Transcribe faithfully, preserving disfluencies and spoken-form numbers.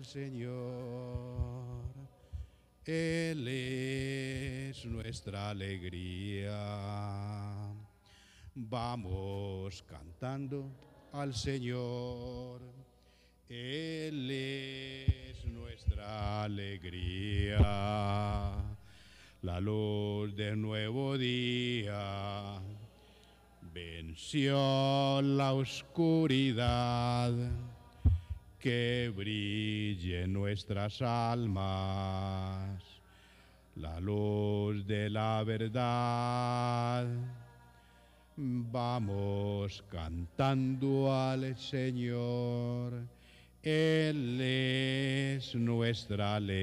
Señor. Él es nuestra alegría. Vamos cantando al Señor. Él es nuestra alegría. La luz del nuevo día venció la oscuridad. Que brille en nuestras almas la luz de la verdad. Vamos cantando al Señor. Él es nuestra alegría.